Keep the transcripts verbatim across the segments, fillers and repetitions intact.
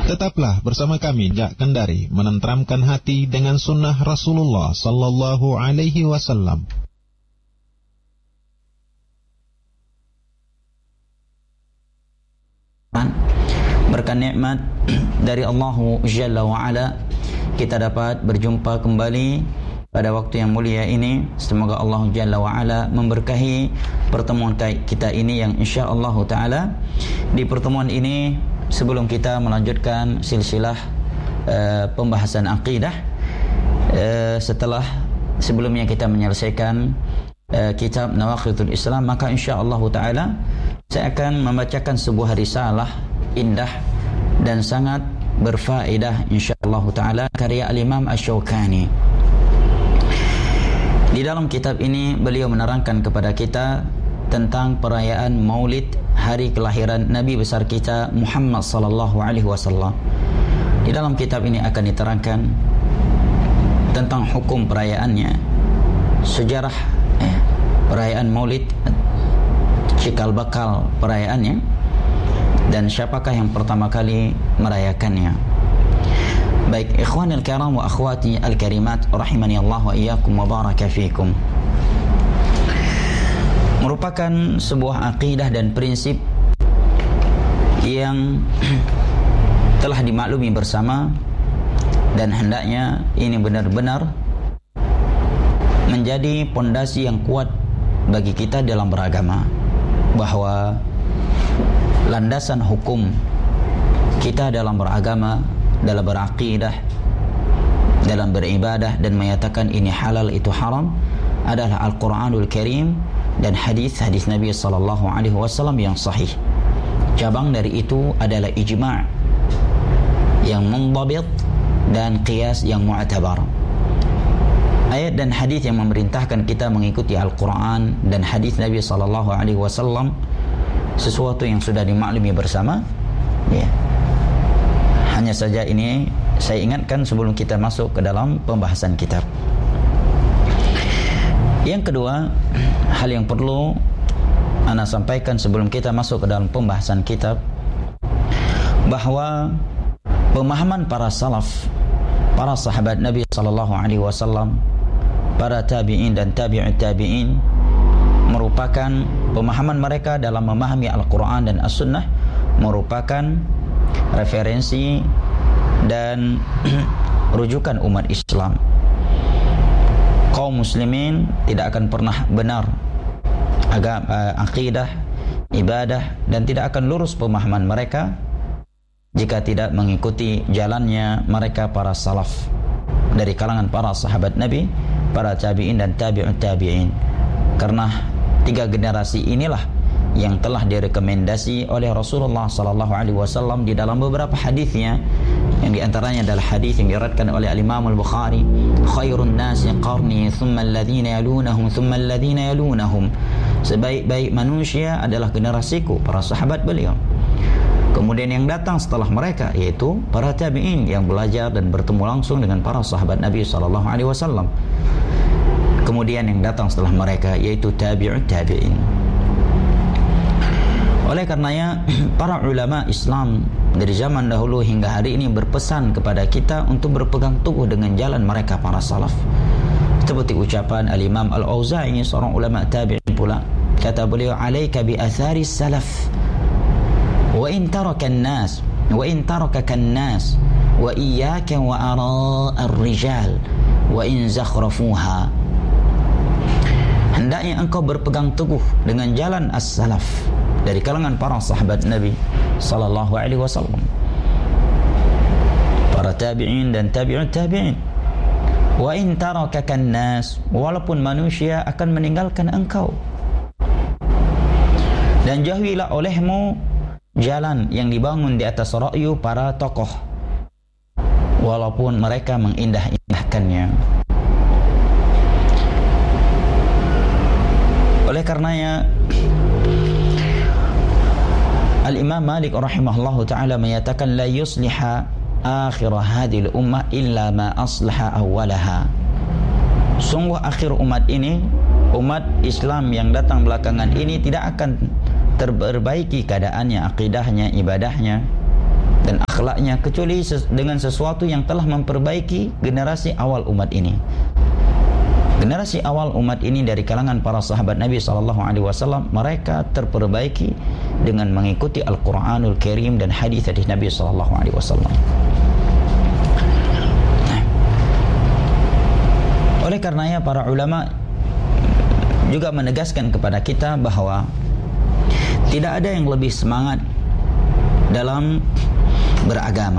Tetaplah bersama kami Jak Kendari menenteramkan hati dengan sunnah Rasulullah sallallahu alaihi wasallam. Berkat nikmat dari Allah Jalla wa Ala, kita dapat berjumpa kembali pada waktu yang mulia ini. Semoga Allah Jalla wa Ala memberkahi pertemuan kita ini yang insya-Allah taala. Di pertemuan ini, sebelum kita melanjutkan silsilah uh, pembahasan akidah, uh, setelah sebelumnya kita menyelesaikan uh, kitab Nawaqidul Islam, maka insya-Allah taala saya akan membacakan sebuah risalah indah dan sangat berfaedah insya-Allah taala, karya Al-Imam Asy-Syaukani. Di dalam kitab ini beliau menerangkan kepada kita tentang perayaan Maulid, hari kelahiran Nabi besar kita Muhammad sallallahu alaihi wasallam. Di dalam kitab ini akan diterangkan tentang hukum perayaannya, sejarah eh, perayaan Maulid, cikal bakal perayaannya, dan siapakah yang pertama kali merayakannya. Baik, ikhwanil kiram wa akhwati al-karimat, rahimani Allah wa iyyakum wa baraka fikum. Merupakan sebuah akidah dan prinsip yang telah dimaklumi bersama, dan hendaknya ini benar-benar menjadi pondasi yang kuat bagi kita dalam beragama, bahwa landasan hukum kita dalam beragama, dalam berakidah, dalam beribadah dan menyatakan ini halal itu haram adalah Al-Quranul Karim dan hadis-hadis Nabi sallallahu alaihi wasallam yang sahih. Cabang dari itu adalah ijma' yang mundabit dan qiyas yang mu'tabar. Ayat dan hadis yang memerintahkan kita mengikuti Al-Quran dan hadis Nabi sallallahu alaihi wasallam sesuatu yang sudah dimaklumi bersama, ya. Hanya saja ini saya ingatkan sebelum kita masuk ke dalam pembahasan kitab. Yang kedua, hal yang perlu ana sampaikan sebelum kita masuk ke dalam pembahasan kitab, bahwa pemahaman para salaf, para sahabat Nabi sallallahu alaihi wasallam, para tabi'in dan tabi'ut tabi'in, merupakan pemahaman mereka dalam memahami Al-Quran dan As-Sunnah, merupakan referensi dan rujukan umat Islam. Kaum muslimin tidak akan pernah benar agama, akidah, ibadah, dan tidak akan lurus pemahaman mereka jika tidak mengikuti jalannya mereka para salaf dari kalangan para sahabat Nabi, para tabi'in dan tabi'ut tabi'in. Karena tiga generasi inilah yang telah direkomendasi oleh Rasulullah sallallahu alaihi wasallam di dalam beberapa hadisnya, yang diantaranya adalah hadis yang diriwayatkan oleh Al-Imam Al-Bukhari, khairun nasi qarni thumma alladhina yalunahum thumma alladhina yalunahum, sebaik-baik manusia adalah generasiku, para sahabat beliau. Kemudian yang datang setelah mereka yaitu para tabi'in yang belajar dan bertemu langsung dengan para sahabat Nabi sallallahu alaihi wasallam. Kemudian yang datang setelah mereka yaitu tabi'ut tabi'in. Oleh karenanya para ulama Islam dari zaman dahulu hingga hari ini berpesan kepada kita untuk berpegang teguh dengan jalan mereka para salaf. Seperti ucapan Al-Imam Al-Auza'i, seorang ulama tabi'in pula, kata beliau, "Alaika bi athari salaf wa in taraka an-nas wa in tarakaka an-nas wa iyyaka wa ara' ar-rijal wa in zakhrafuha." Hendaknya engkau berpegang teguh dengan jalan as-salaf dari kalangan para sahabat Nabi sallallahu alaihi wasallam, para tabi'in dan tabi'ut tabi'in. Wa in tarakaka an-nas, walaupun manusia akan meninggalkan engkau, dan jauhilah olehmu jalan yang dibangun di atas ra'yu para tokoh, walaupun mereka mengindah-indahkannya. Oleh karenanya Al-Imam Malik rahimahullahu ta'ala menyatakan, la yusliha akhir hadhil ummah illa ma aslaha awwalaha. Sungguh akhir umat ini, umat Islam yang datang belakangan ini tidak akan terperbaiki keadaannya, akidahnya, ibadahnya, dan akhlaknya kecuali ses- dengan sesuatu yang telah memperbaiki generasi awal umat ini. Generasi awal umat ini dari kalangan para sahabat Nabi sallallahu alaihi wasallam, mereka terperbaiki dengan mengikuti Al-Qur'anul Karim dan hadis-hadis Nabi sallallahu alaihi wasallam. Oleh karenanya para ulama juga menegaskan kepada kita bahawa tidak ada yang lebih semangat dalam beragama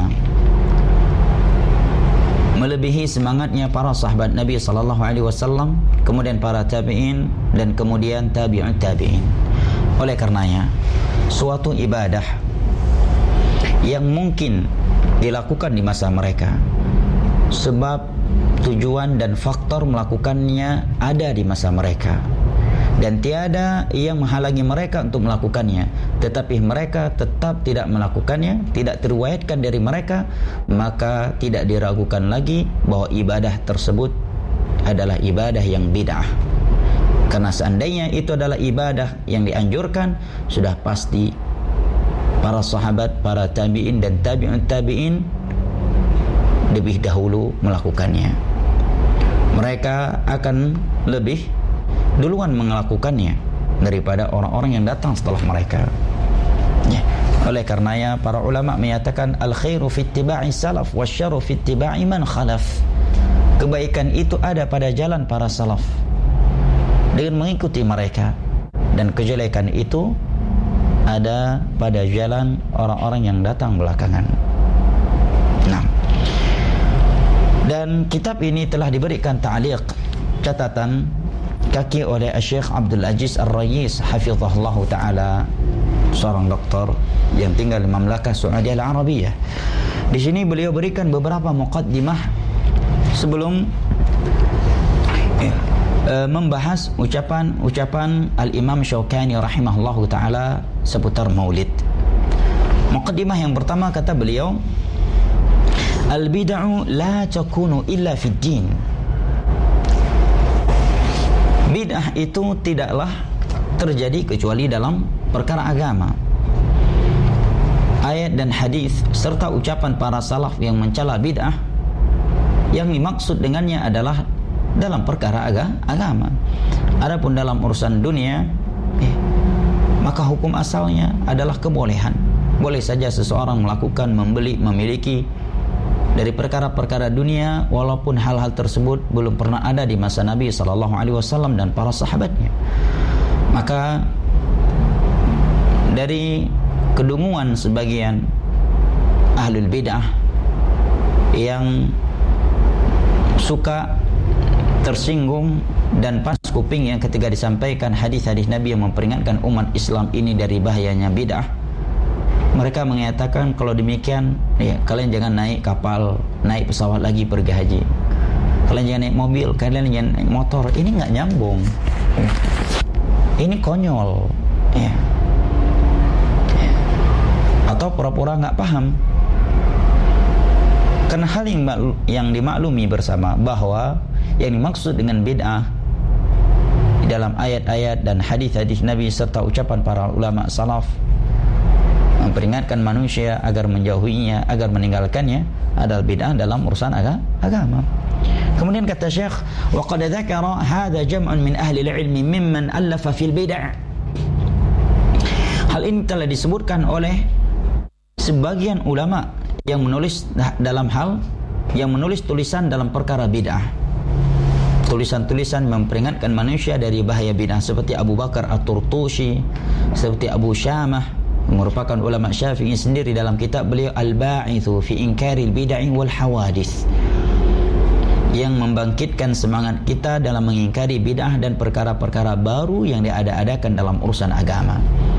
melebihi semangatnya para sahabat Nabi sallallahu alaihi wasallam, kemudian para tabi'in dan kemudian tabi'ut tabi'in. Oleh karenanya, suatu ibadah yang mungkin dilakukan di masa mereka, sebab tujuan dan faktor melakukannya ada di masa mereka, dan tiada yang menghalangi mereka untuk melakukannya, tetapi mereka tetap tidak melakukannya, tidak diriwayatkan dari mereka, maka tidak diragukan lagi bahawa ibadah tersebut adalah ibadah yang bid'ah. Karena seandainya itu adalah ibadah yang dianjurkan, sudah pasti para sahabat, para tabi'in dan tabi'ut tabi'in lebih dahulu melakukannya. Mereka akan lebih duluan melakukannya daripada orang-orang yang datang setelah mereka. Ya. Oleh karenanya para ulama menyatakan al-khairu fi ittiba'i salaf wasyarru fi ittiba'i man khalaf. Kebaikan itu ada pada jalan para salaf dengan mengikuti mereka, dan kejelekan itu ada pada jalan orang-orang yang datang belakangan. Nah, dan kitab ini telah diberikan ta'liq, catatan kaki oleh Syekh Abdul Aziz Ar-Rayis hafizahullah ta'ala, seorang doktor yang tinggal di Mamlakah Saudi Al-Arabiyah. Di sini beliau berikan beberapa muqaddimah sebelum eh, eh, membahas ucapan-ucapan Al-Imam Syaukani rahimahullah ta'ala seputar maulid. Muqaddimah yang pertama kata beliau, al-bid'u la takunu illa fid din. Bid'ah itu tidaklah terjadi kecuali dalam perkara agama. Ayat dan hadis serta ucapan para salaf yang mencela bid'ah, yang dimaksud dengannya adalah dalam perkara aga, agama. Adapun dalam urusan dunia, eh, maka hukum asalnya adalah kebolehan. Boleh saja seseorang melakukan, membeli, memiliki dari perkara-perkara dunia, walaupun hal-hal tersebut belum pernah ada di masa Nabi sallallahu alaihi wasallam dan para sahabatnya. Maka dari kedunguan sebagian ahlul bid'ah yang suka tersinggung dan pas kupingnya ketika disampaikan hadis-hadis Nabi yang memperingatkan umat Islam ini dari bahayanya bid'ah, mereka mengatakan kalau demikian, ya, kalian jangan naik kapal, naik pesawat lagi pergi haji. Kalian jangan naik mobil, kalian jangan naik motor. Ini nggak nyambung. Ini konyol. Ya. Atau pura-pura nggak paham. Karena hal yang, yang dimaklumi bersama bahwa yang dimaksud dengan bid'ah dalam ayat-ayat dan hadis-hadis Nabi serta ucapan para ulama salaf memperingatkan manusia agar menjauhinya, agar meninggalkannya, adalah bid'ah dalam urusan agama. Kemudian kata Syekh, wa qad dzakara hadza jam'un min ahli al-ilmi mimman allafa fil bid'ah. Hal ini telah disebutkan oleh sebagian ulama yang menulis dalam hal yang menulis tulisan dalam perkara bid'ah. Tulisan-tulisan memperingatkan manusia dari bahaya bid'ah, seperti Abu Bakar At-Turtushi, seperti Abu Syamah, merupakan ulama Syafi'i sendiri, dalam kitab beliau Al-Ba'ithu fi Inkaril Bid'ah wal Hawadith, yang membangkitkan semangat kita dalam mengingkari bid'ah dan perkara-perkara baru yang diada-adakan dalam urusan agama.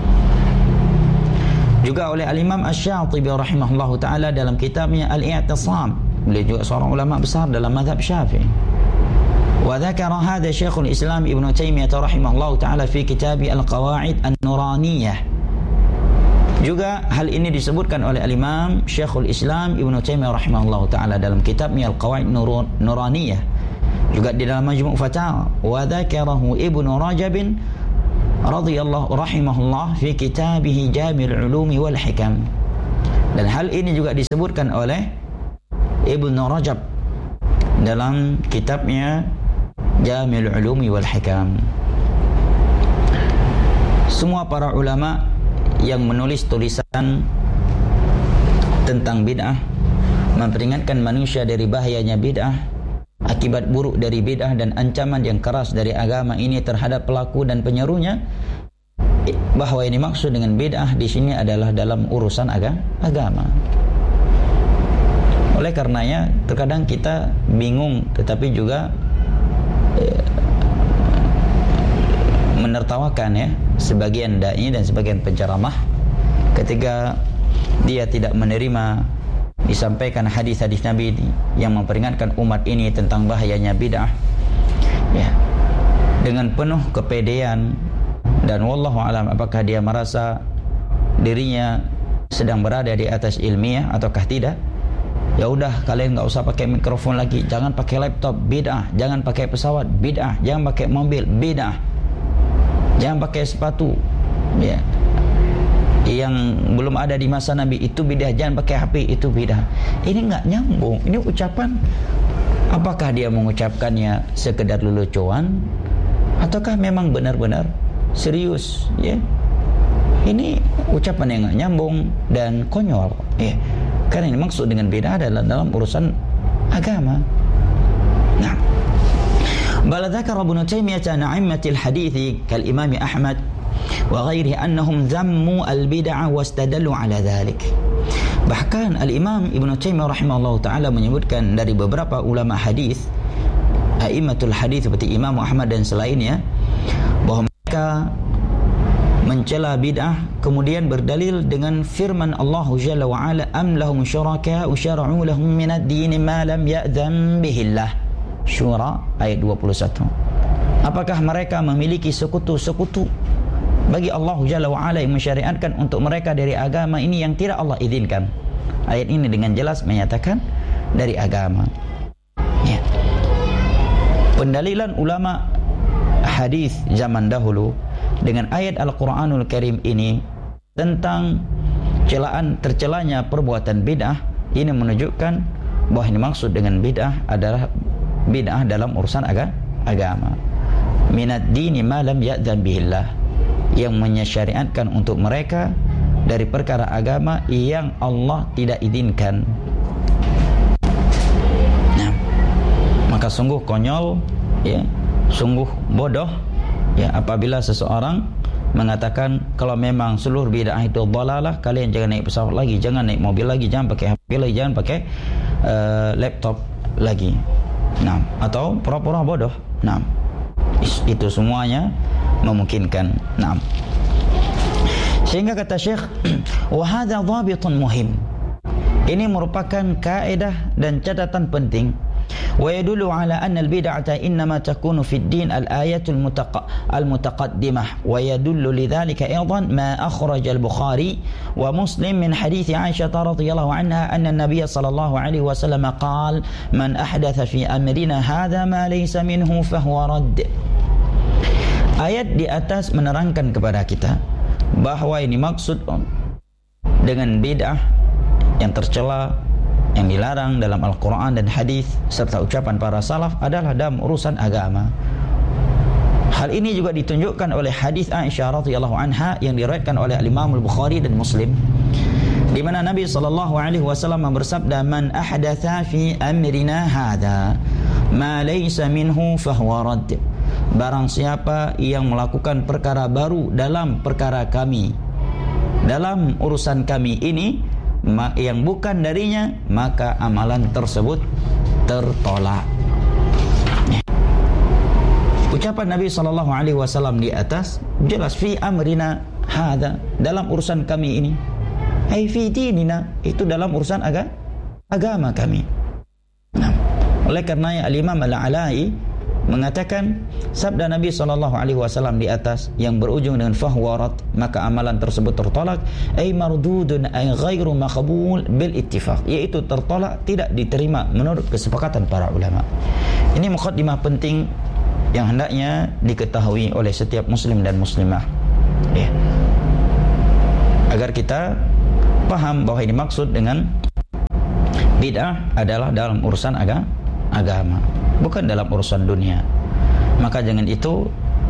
Juga oleh Al-Imam Asy-Syatibi rahimahullahu ta'ala dalam kitabnya Al-I'tisam, beliau juga seorang ulama besar dalam mazhab Syafi'i. Wa dzakara hadza Syekhul Islam Ibnu Taimiyah rahimahullahu ta'ala fi kitab Al-Qawaid An-Nuraniyah. Juga hal ini disebutkan oleh Al-Imam Syekhul Islam Ibnu Taimiyah rahimahullahu ta'ala dalam kitabnya Al-Qawaid Nuraniyah, juga di dalam Majmu' Fatawa. Wa dzakarahu Ibnu Rajab radhiyallahu rahimahullah fi kitabih Jami'ul Ulumi wal Hikam, Dan hal ini juga disebutkan oleh Ibnu Rajab dalam kitabnya Jami'ul Ulumi wal Hikam. Semua para ulama yang menulis tulisan tentang bid'ah memperingatkan manusia dari bahayanya bid'ah, akibat buruk dari bid'ah dan ancaman yang keras dari agama ini terhadap pelaku dan penyerunya, bahwa ini maksud dengan bid'ah di sini adalah dalam urusan agama. Oleh karenanya terkadang kita bingung, tetapi juga eh, menertawakan ya sebagian dai dan sebagian penceramah ketika dia tidak menerima disampaikan hadis-hadis Nabi yang memperingatkan umat ini tentang bahayanya bid'ah, ya, dengan penuh kepedean. Dan wallahu alam, apakah dia merasa dirinya sedang berada di atas ilmiah ataukah tidak? Ya udah, kalian enggak usah pakai mikrofon lagi, jangan pakai laptop, bid'ah, jangan pakai pesawat, bid'ah, jangan pakai mobil, bid'ah, jangan pakai sepatu, ya, yang belum ada di masa Nabi, itu bid'ah, jangan pakai H P, itu bid'ah. Ini enggak nyambung. Ini ucapan, apakah dia mengucapkannya sekedar lelucoan ataukah memang benar-benar serius, ya? Ini ucapan yang enggak nyambung dan konyol, ya. Karena ini maksud dengan bid'ah adalah dalam urusan agama. Nah, bal dzakara Ibnu Taimiyah an a'immatil hadits kal Imam Ahmad wa ghairihi annahum dhammu al-bid'ah wastadallu ala dhalik. Bahkan al-Imam Ibnu Taimiyah rahimahullahu taala menyebutkan dari beberapa ulama hadis, a'immatul hadits seperti Imam Ahmad dan selainnya, bahwa mereka mencela bid'ah kemudian berdalil dengan firman Allah Jalla wa Ala, am lahum syuraka'u syara'u lahum minad din ma lam ya'zam bihillah. Syura ayat dua puluh satu. Apakah mereka memiliki sekutu-sekutu bagi Allah Jalla wa Ala yang mensyariatkan untuk mereka dari agama ini yang tidak Allah izinkan? Ayat ini dengan jelas menyatakan dari agama, ya. Pendalilan ulama hadis zaman dahulu dengan ayat Al-Quranul Karim ini tentang celaan tercelanya perbuatan bid'ah, ini menunjukkan bahwa ini maksud dengan bid'ah adalah bid'ah dalam urusan aga, agama. Minad dini ma lam ya'dzan bihillah, yang mensyariatkan untuk mereka dari perkara agama yang Allah tidak izinkan. Nah, maka sungguh konyol, ya, sungguh bodoh, ya, apabila seseorang mengatakan kalau memang seluruh bid'ah itu dhalalah, kalian jangan naik pesawat lagi, jangan naik mobil lagi, jangan pakai H P lagi, jangan pakai uh, laptop lagi. Nah, atau pura-pura bodoh. Nah, itu semuanya memungkinkan. Nah, sehingga kata Syekh, wa hadza dhabitun muhim. Ini merupakan kaedah dan catatan penting. ويدل على أن البدعة إنما تكون في الدين الآية المتق... المتقدمة ويدل لذلك أيضا ما أخرج البخاري ومسلم من حديث عائشة رضي الله عنها أن النبي صلى الله عليه وسلم قال من أحدث في أمرنا هذا ما ليس منه فهو رد. Ayat di atas menerangkan kepada kita bahwa ini maksud dengan bid'ah yang tercela, yang dilarang dalam Al-Quran dan hadis serta ucapan para salaf adalah dalam urusan agama. Hal ini juga ditunjukkan oleh hadis Aisyah radhiyallahu anha yang diriwayatkan oleh Imam Al-Bukhari dan Muslim, di mana Nabi sallallahu alaihi wasallam bersabda, "Man ahdatha fi amrina hadza ma laysa minhu fahuwa radd." Barang siapa yang melakukan perkara baru dalam perkara kami, dalam urusan kami ini, yang bukan darinya, maka amalan tersebut tertolak. Ucapan Nabi sallallahu alaihi wasallam di atas jelas, fi amrina hadza, dalam urusan kami ini, ai fi dinina, itu dalam urusan aga, agama kami. Nah, oleh karena Al-Imam Al-Alai mengatakan sabda Nabi sallallahu alaihi wasallam di atas yang berujung dengan fahwarat, maka amalan tersebut tertolak, ay mardudun ay ghairu maqbul bil ittifaq, yaitu tertolak, tidak diterima menurut kesepakatan para ulama. Ini mukadimah penting yang hendaknya diketahui oleh setiap muslim dan muslimah, ya, agar kita paham bahwa ini maksud dengan bid'ah adalah dalam urusan aga, agama, bukan dalam urusan dunia. Maka jangan itu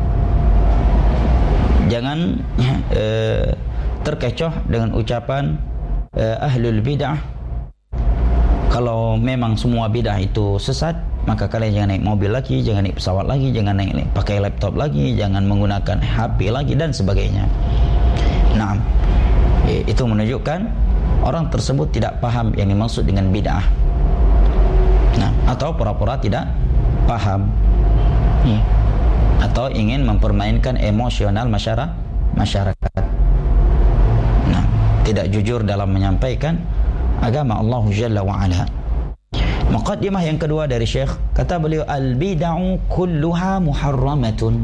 jangan eh, terkecoh dengan ucapan eh, ahlul bid'ah. Kalau memang semua bid'ah itu sesat, maka kalian jangan naik mobil lagi, jangan naik pesawat lagi, jangan naik, naik pakai laptop lagi, jangan menggunakan H P lagi dan sebagainya. Nah, itu menunjukkan orang tersebut tidak paham yang dimaksud dengan bid'ah. Nah, atau pura-pura tidak paham. Ya. Atau ingin mempermainkan emosional masyarakat masyarakat. Nah, tidak jujur dalam menyampaikan agama Allah Jalla wa Ala. Muqaddimah yang kedua dari Syekh, kata beliau, al-bid'u kulluha muharramatun.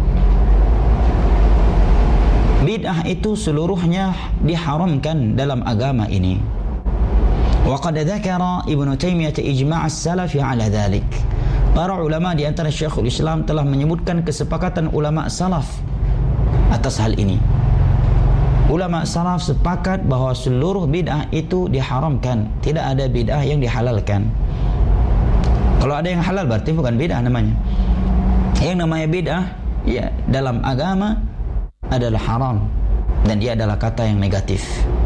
Bid'ah itu seluruhnya diharamkan dalam agama ini. Wa qad dzakara Ibnu Taimiyah ijma' as-salaf 'ala dzalik. Para ulama di antara Syekhul Islam telah menyebutkan kesepakatan ulama salaf atas hal ini. Ulama salaf sepakat bahawa seluruh bid'ah itu diharamkan, tidak ada bid'ah yang dihalalkan. Kalau ada yang halal berarti bukan bid'ah namanya. Yang namanya bid'ah ya dalam agama adalah haram dan dia adalah kata yang negatif.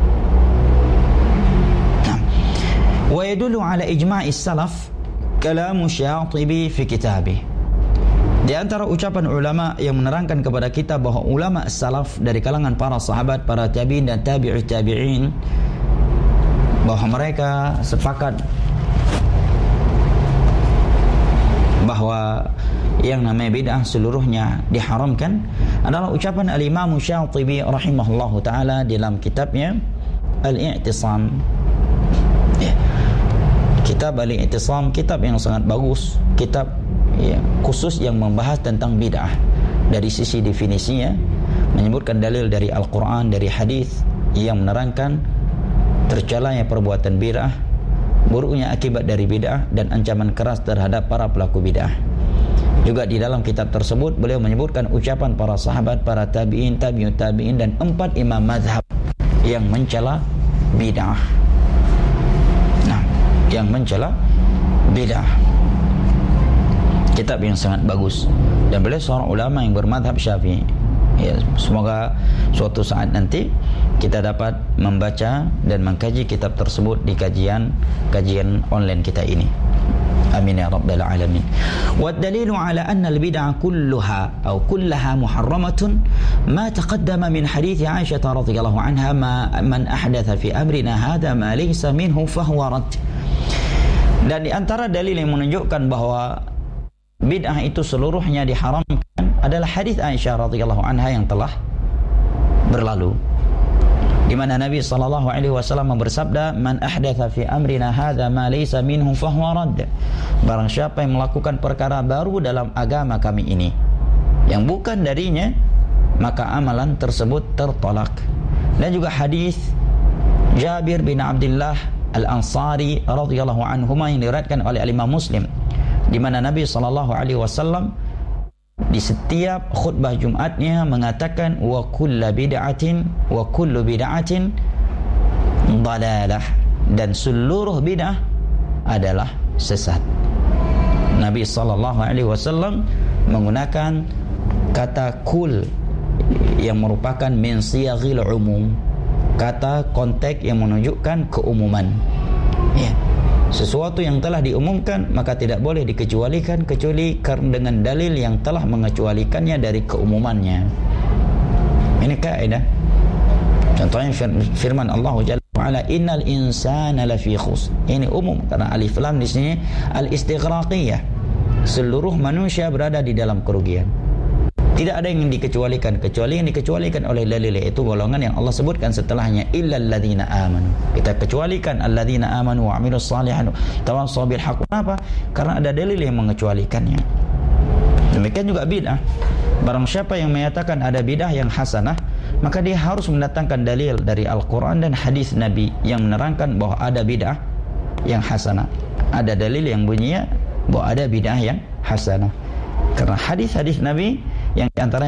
Nah, wa yadullu ala ijma'is salaf kalamu Syatibi fi kitabih. Di antara ucapan ulama yang menerangkan kepada kita bahawa ulama salaf dari kalangan para sahabat, para tabi'in dan tabi'ut tabi'in, bahawa mereka sepakat bahawa yang namanya bid'ah seluruhnya diharamkan adalah ucapan al-Imam Syatibi rahimahullahu ta'ala dalam kitabnya Al-I'tisam. Ya. Kitab Al-I'tisam, kitab yang sangat bagus, kitab ya, khusus yang membahas tentang bid'ah dari sisi definisinya, menyebutkan dalil dari Al-Quran, dari hadis yang menerangkan tercelanya perbuatan bid'ah, buruknya akibat dari bid'ah, dan ancaman keras terhadap para pelaku bid'ah. Juga di dalam kitab tersebut beliau menyebutkan ucapan para sahabat, para tabi'in, tabi'ut tabi'in, dan empat imam mazhab yang mencela bid'ah. Nah, yang mencela bid'ah. Kitab yang sangat bagus, dan beliau seorang ulama yang bermadhab Syafi'i. Ya, semoga suatu saat nanti kita dapat membaca dan mengkaji kitab tersebut di kajian kajian online kita ini. Amin ya rabbal alamin. Wa dalilu ala anna al-bid'ah kulluha atau kullaha muharramatun ma taqaddama min hadits Aisyah radhiyallahu anha, ma man ahdatha fi amrina hadha ma laysa minhu fa huwa rad. Dan di antara dalil yang menunjukkan bahawa bid'ah itu seluruhnya diharamkan adalah hadis Aisyah radhiyallahu anha yang telah berlalu, di mana Nabi sallallahu alaihi wasallam bersabda, man ahdatha fi amrina hadza ma laysa minhu fa huwa radd. Barang siapa yang melakukan perkara baru dalam agama kami ini yang bukan darinya, maka amalan tersebut tertolak. Dan juga hadis Jabir bin Abdullah Al-Ansari radhiyallahu anhuma yang diriwayatkan oleh Imam Muslim, di mana Nabi sallallahu alaihi wasallam di setiap khutbah Jumatnya mengatakan wa kullu bid'atin wa kullu bid'atin dalalah, dan seluruh bid'ah adalah sesat. Nabi sallallahu alaihi wasallam menggunakan kata kul yang merupakan min siyaghil umum, kata konteks yang menunjukkan keumuman. Ya. Sesuatu yang telah diumumkan maka tidak boleh dikecualikan kecuali dengan dalil yang telah mengecualikannya dari keumumannya. Ini kaidah. Contohnya firman Allah Jalla wa Ala, innal insana lafi khusr. Ini umum karena alif lam di sini al-istighraqiyah. Seluruh manusia berada di dalam kerugian. Tidak ada yang dikecualikan kecuali yang dikecualikan oleh dalil, yaitu golongan yang Allah sebutkan setelahnya, illal ladzina amanu. Kita kecualikan alladzina amanu wa amilus shalihat tawassaw bil haqq. Kenapa? Karena ada dalil yang mengecualikannya. Demikian juga bid'ah. Barang siapa yang menyatakan ada bid'ah yang hasanah, maka dia harus mendatangkan dalil dari Al-Quran dan hadis Nabi yang menerangkan bahwa ada bid'ah yang hasanah. Ada dalil yang bunyinya bahwa ada bid'ah yang hasanah. Karena hadis-hadis Nabi yang diantaranya adalah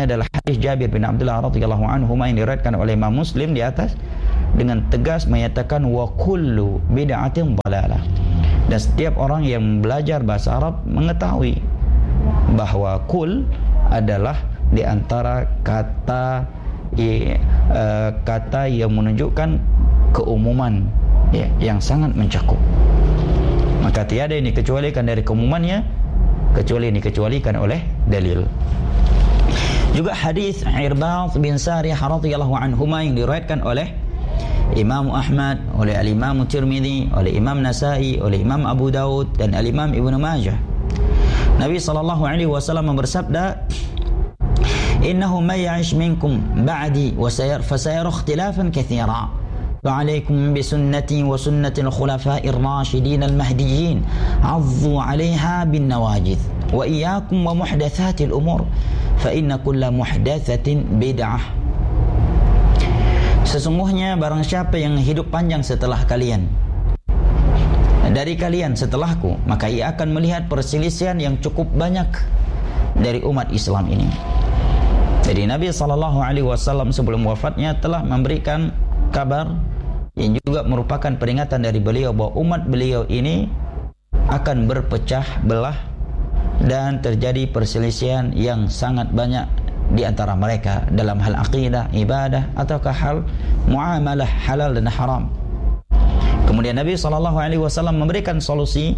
hadis Jabir bin Abdullah radhiyallahu anhu yang diriwayatkan oleh Imam Muslim di atas, dengan tegas menyatakan wa kullu bid'atin dhalalah. Dan setiap orang yang belajar bahasa Arab mengetahui bahawa kul adalah di antara kata eh, kata yang menunjukkan keumuman, ya, yang sangat mencakup. Maka tiada ini kecualikan dari keumumannya, kecuali ini kecualikan oleh dalil. Juga hadis Irbad bin Sariyah radhiyallahu anhuma yang diriwayatkan oleh Imam Ahmad, oleh Al-Imam Tirmidzi, oleh Imam Nasa'i, oleh Imam Abu Daud dan Al-Imam Ibnu Majah. Nabi sallallahu alaihi wasallam bersabda, "Innahu may ya'ish minkum ba'di wa sayar fasayara ikhtilafan katsira. Fa'alaykum bi sunnati wa sunnati al-khulafa'ir rasyidin al-mahdiyyin 'addu 'alayha bin nawajid wa iyyakum wa muhdatsatil umur fa inna kulla muhdatsatin bid'ah." Sesungguhnya barang siapa yang hidup panjang setelah kalian, dari kalian setelahku, maka ia akan melihat perselisihan yang cukup banyak dari umat Islam ini. Jadi Nabi sallallahu alaihi wasallam sebelum wafatnya telah memberikan kabar yang juga merupakan peringatan dari beliau bahwa umat beliau ini akan berpecah belah dan terjadi perselisihan yang sangat banyak di antara mereka dalam hal akidah, ibadah ataukah hal muamalah halal dan haram. Kemudian Nabi sallallahu alaihi wasallam memberikan solusi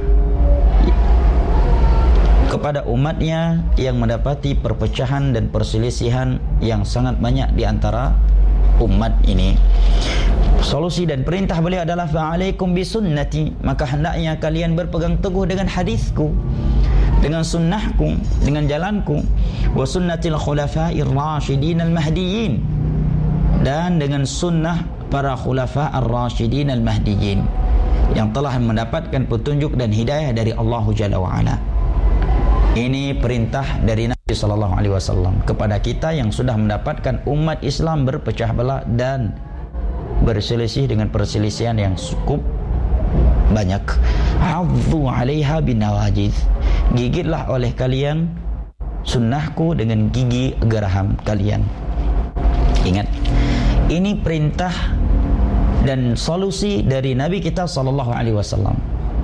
kepada umatnya yang mendapati perpecahan dan perselisihan yang sangat banyak di antara umat ini. Solusi dan perintah beliau adalah fa'alaikum bisunnati, maka hendaknya kalian berpegang teguh dengan hadisku, dengan sunnahku, dengan jalanku, wa sunnatil khulafa'ir rasyidin al-mahdiyyin, dan dengan sunnah para khulafa ar-rasyidin al-mahdiyyin yang telah mendapatkan petunjuk dan hidayah dari Allah Jalla wa Ala. Ini perintah dari Nabi sallallahu alaihi wasallam kepada kita yang sudah mendapatkan umat Islam berpecah belah dan berselisih dengan perselisihan yang cukup banyak. 'Addu 'alaiha bin nawajid, gigitlah oleh kalian sunnahku dengan gigi geraham kalian. Ingat, ini perintah dan solusi dari Nabi kita sallallahu alaihi wasallam.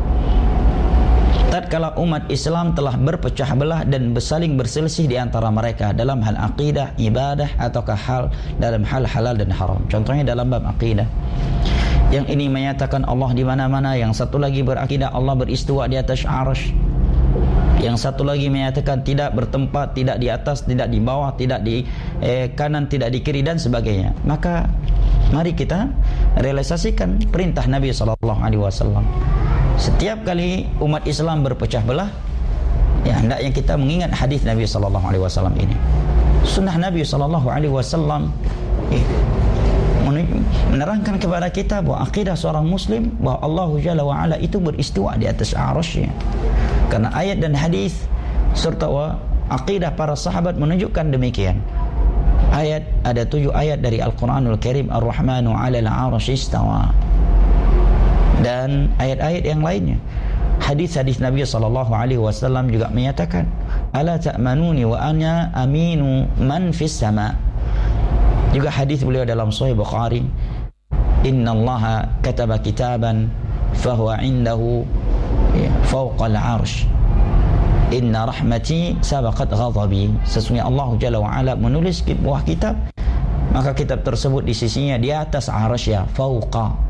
Tatkala umat Islam telah berpecah belah dan bersaling berselisih di antara mereka dalam hal akidah, ibadah ataukah hal dalam hal halal dan haram. Contohnya dalam bab akidah, yang ini menyatakan Allah di mana-mana, yang satu lagi berakidah Allah beristiwa di atas arsy, yang satu lagi menyatakan tidak bertempat, tidak di atas, tidak di bawah, tidak di eh, kanan, tidak di kiri dan sebagainya. Maka mari kita realisasikan perintah Nabi sallallahu alaihi wasallam. Setiap kali umat Islam berpecah belah, ya hendaknya kita mengingat hadis Nabi sallallahu alaihi wasallam ini. Sunnah Nabi sallallahu alaihi wasallam eh, menerangkan kepada kita bahawa akidah seorang muslim bahawa Allah Jalla wa Ala itu beristiwa di atas arsy-Nya. Karena ayat dan hadis serta akidah para sahabat menunjukkan demikian. Ayat, ada tujuh ayat dari Al-Quranul Karim, Ar-Rahmanu 'alal 'arsy istawa, dan ayat-ayat yang lainnya. Hadis-hadis Nabi sallallahu alaihi wasallam juga menyatakan, ala ta'manuni wa ana aminu man fis sama. Juga hadis beliau dalam Sahih Bukhari, innallaha kataba kitaban fahuwa indahu fawqa al-'arsy, inna rahmati sabaqat ghadabi. Sesungguhnya Allah Jalla wa Ala menulis sebuah kitab, maka kitab tersebut di sisinya di atas arsy, fawqa.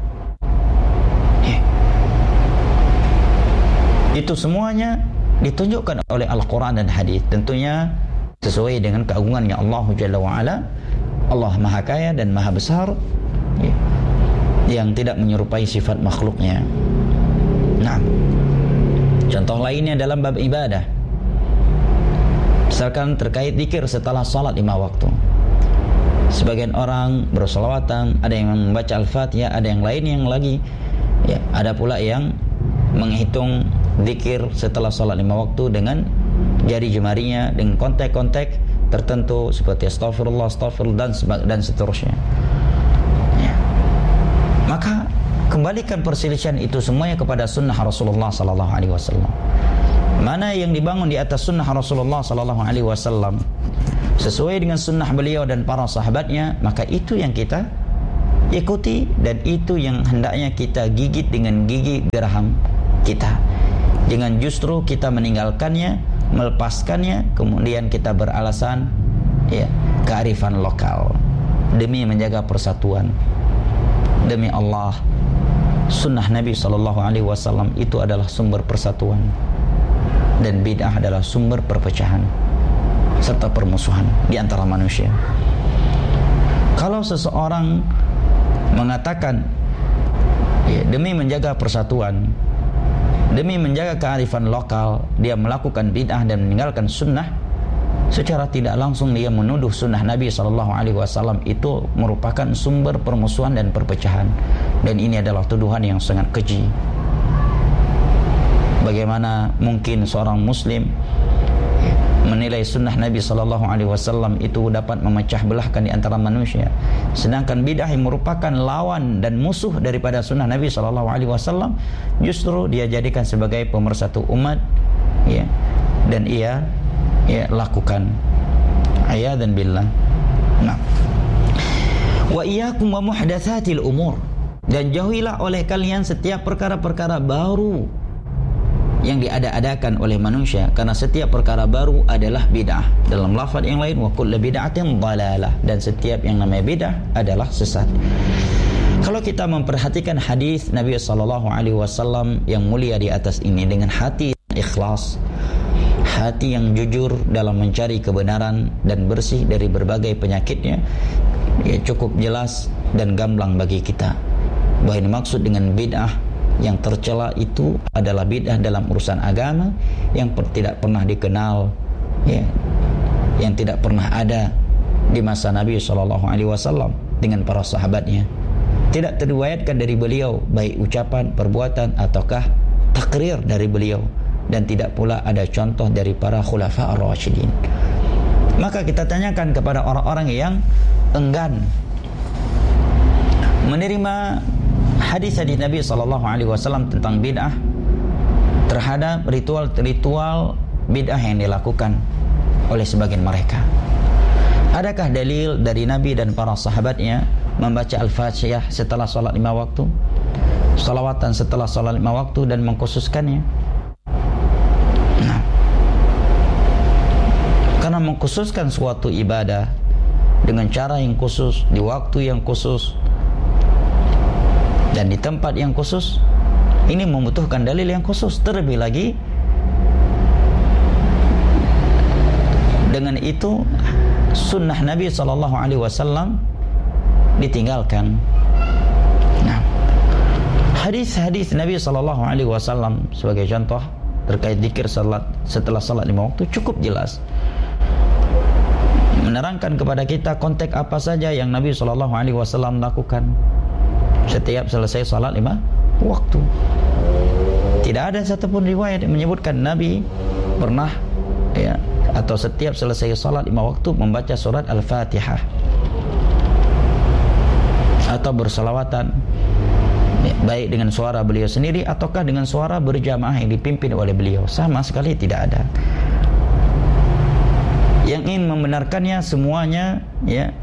Itu semuanya ditunjukkan oleh Al-Quran dan hadis, tentunya sesuai dengan keagungannya Allah Jalla wa Ala. Allah Maha Kaya dan Maha Besar, ya, yang tidak menyerupai sifat makhluknya. Nah, contoh lainnya dalam bab ibadah, misalkan terkait zikir setelah salat lima waktu. Sebagian orang bersolawatan, ada yang membaca Al-Fatihah, ada yang lain yang lagi, ya, ada pula yang menghitung zikir setelah salat lima waktu dengan jari jemarinya, dengan kontek-kontek tertentu seperti astagfirullah, astagfirullah dan, dan seterusnya, ya. Maka kembalikan perselisihan itu semuanya kepada sunnah Rasulullah sallallahu alaihi wasallam. Mana yang dibangun di atas sunnah Rasulullah sallallahu alaihi wasallam, sesuai dengan sunnah beliau dan para sahabatnya, maka itu yang kita ikuti, dan itu yang hendaknya kita gigit dengan gigi geraham kita. Dengan justru kita meninggalkannya, melepaskannya, kemudian kita beralasan ya kearifan lokal demi menjaga persatuan. Demi Allah, sunnah Nabi sallallahu alaihi wasallam itu adalah sumber persatuan, dan bid'ah adalah sumber perpecahan serta permusuhan di antara manusia. Kalau seseorang mengatakan ya, demi menjaga persatuan, demi menjaga kearifan lokal, dia melakukan bid'ah dan meninggalkan sunnah, secara tidak langsung dia menuduh sunnah Nabi sallallahu alaihi wasallam itu merupakan sumber permusuhan dan perpecahan. Dan ini adalah tuduhan yang sangat keji. Bagaimana mungkin seorang muslim menilai sunnah Nabi sallallahu alaihi wasallam itu dapat memecah belahkan di antara manusia, sedangkan bid'ah yang merupakan lawan dan musuh daripada sunnah Nabi sallallahu alaihi wasallam justru dia jadikan sebagai pemersatu umat, ya, dan ia ya lakukan. Ayadzan billah. Nah, wa iyyakum wa muhdatsatil umur, dan jauhilah oleh kalian setiap perkara-perkara baru yang diada-adakan oleh manusia, karena setiap perkara baru adalah bid'ah. Dalam lafaz yang lain, wa kullu bid'atin dhalalah, dan setiap yang namanya bid'ah adalah sesat. Kalau kita memperhatikan hadis Nabi sallallahu alaihi wasallam yang mulia di atas ini dengan hati ikhlas, hati yang jujur dalam mencari kebenaran dan bersih dari berbagai penyakitnya, ya cukup jelas dan gamblang bagi kita bahwa ini maksud dengan bid'ah yang tercela itu adalah bid'ah dalam urusan agama yang per, tidak pernah dikenal, ya, yang tidak pernah ada di masa Nabi sallallahu alaihi wasallam dengan para sahabatnya. Tidak teriwayatkan dari beliau baik ucapan, perbuatan ataukah takrir dari beliau, dan tidak pula ada contoh dari para khulafa ar-rasyidin. Maka kita tanyakan kepada orang-orang yang enggan menerima hadis-hadis Nabi sallallahu alaihi wasallam tentang bid'ah terhadap ritual-ritual bid'ah yang dilakukan oleh sebagian mereka. Adakah dalil dari Nabi dan para sahabatnya membaca Al-Fatihah setelah salat lima waktu, salawatan setelah salat lima waktu, dan mengkhususkannya? Nah, karena mengkhususkan suatu ibadah dengan cara yang khusus, di waktu yang khusus, dan di tempat yang khusus, ini membutuhkan dalil yang khusus. Terlebih lagi dengan itu sunnah Nabi sallallahu alaihi wasallam ditinggalkan. Nah, hadis-hadis Nabi sallallahu alaihi wasallam sebagai contoh terkait zikir salat setelah salat lima waktu cukup jelas, menerangkan kepada kita konteks apa saja yang Nabi sallallahu alaihi wasallam lakukan setiap selesai salat lima waktu. Tidak ada satupun riwayat yang menyebutkan Nabi pernah ya atau setiap selesai salat lima waktu membaca surat Al-Fatihah atau bersalawatan, ya, baik dengan suara beliau sendiri ataukah dengan suara berjamaah yang dipimpin oleh beliau. Sama sekali tidak ada. Yang ingin membenarkannya semuanya ya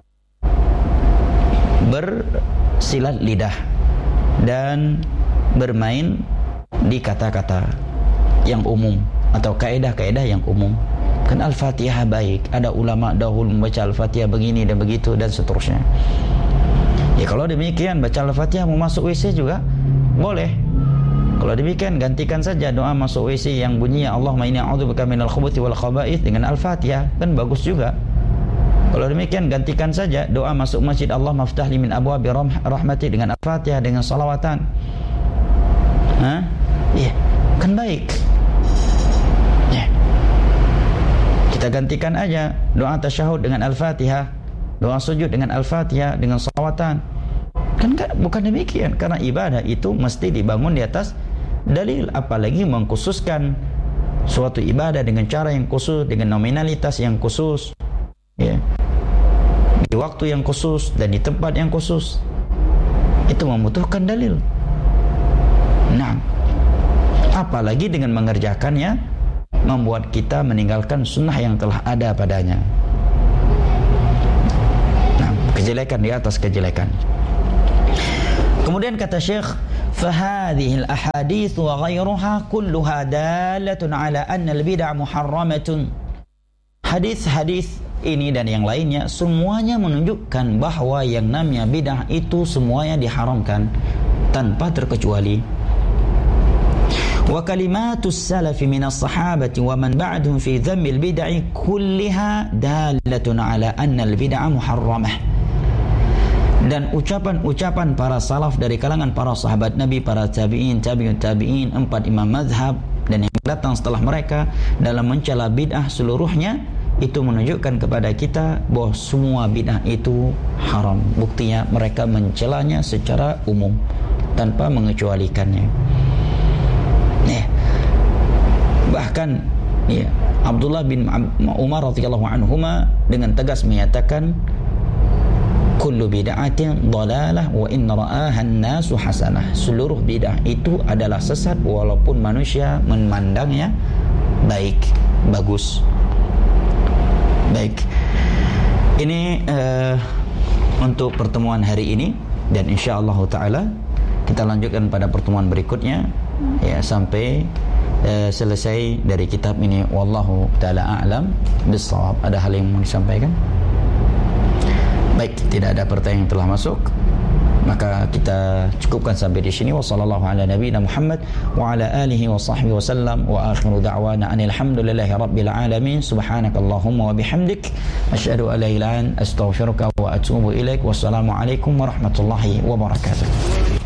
bersilat lidah dan bermain di kata-kata yang umum atau kaedah-kaedah yang umum. Kan Al-Fatihah baik, ada ulama dahulu membaca Al-Fatihah begini dan begitu dan seterusnya. Ya kalau demikian baca Al-Fatihah mau masuk W C juga boleh. Kalau demikian gantikan saja doa masuk W C yang bunyinya Allahumma inni a'udzubika minal khubuthi wal khaba'ith dengan Al-Fatihah, kan bagus juga. Kalau demikian gantikan saja doa masuk masjid Allah maftahli min abwabi rahmati dengan Al-Fatihah dengan salawatan. Hah? Iya, kan baik. Ya. Kita gantikan aja doa tasyahud dengan Al-Fatihah, doa sujud dengan Al-Fatihah dengan salawatan. Kan bukan demikian, karena ibadah itu mesti dibangun di atas dalil, apalagi mengkhususkan suatu ibadah dengan cara yang khusus, dengan nominalitas yang khusus, ya, di waktu yang khusus dan di tempat yang khusus. Itu membutuhkan dalil. Nah, apalagi dengan mengerjakannya membuat kita meninggalkan sunnah yang telah ada padanya. kejelekan di atas kejelekan. Kemudian kata Syekh, فهذه الأحاديث وغيرها كلها دالة على أن البدع محرمة. Hadis-hadis ini dan yang lainnya semuanya menunjukkan bahwa yang namanya bid'ah itu semuanya diharamkan tanpa terkecuali. Wa kalimatus salaf min as-sahabati wa man ba'dhum fi dhamm al-bid'ah kullaha dalatun ala anna al-bid'ah muharramah. Dan ucapan-ucapan para salaf dari kalangan para sahabat Nabi, para tabi'in, tabi'ut tabi'in, empat imam mazhab dan yang datang setelah mereka dalam mencela bid'ah seluruhnya itu menunjukkan kepada kita bahwa semua bid'ah itu haram. Buktinya mereka mencelanya secara umum tanpa mengecualikannya. Ya. Bahkan ya, Abdullah bin Umar radhiyallahu anhuma dengan tegas menyatakan kullu bid'atin dhalalah wa in ra'aha an-nasu hasanah. Seluruh bid'ah itu adalah sesat walaupun manusia memandangnya baik, bagus. Baik. Ini uh, untuk pertemuan hari ini dan insyaallah taala kita lanjutkan pada pertemuan berikutnya ya sampai uh, selesai dari kitab ini. Wallahu taala a'lam bissawab. Ada hal yang mau disampaikan? Baik, tidak ada pertanyaan yang telah masuk, maka kita cukupkan sampai di sini. Wassallallahu ala nabiyina Muhammad wa ala alihi wa sahbihi wasallam wa akhiru da'wana anil hamdulillahi rabbil alamin. Subhanakallahumma wa bihamdik asyhadu an la ilaha illa anta astaghfiruka wa atubu ilaik. Wassalamu alaikum warahmatullahi wabarakatuh.